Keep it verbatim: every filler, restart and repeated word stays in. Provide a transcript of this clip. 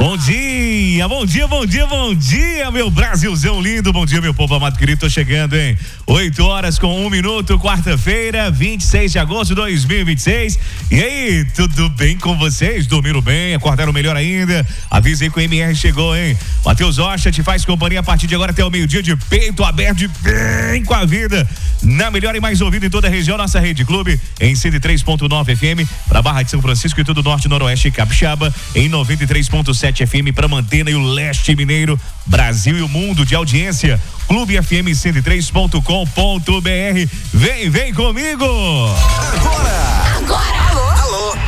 Bom dia, bom dia, bom dia, bom dia, meu Brasilzão lindo. Bom dia, meu povo amado querido. Tô chegando, hein? oito horas com um minuto, quarta-feira, vinte e seis de agosto de dois mil e vinte e seis. E aí, tudo bem com vocês? Dormiram bem? Acordaram melhor ainda? Avisa aí que o M R chegou, hein? Matheus Rocha te faz companhia a partir de agora até o meio-dia, de peito aberto, de bem com a vida. Na melhor e mais ouvida em toda a região, nossa Rede Clube, em cento e três ponto nove F M, para Barra de São Francisco e todo o norte, noroeste e Capixaba, em noventa e três ponto sete F M, para Mantena e o leste mineiro, Brasil e o mundo de audiência. Clube F M cento e três ponto com ponto B R. Vem, vem comigo! Agora! Agora! Alô! Alô!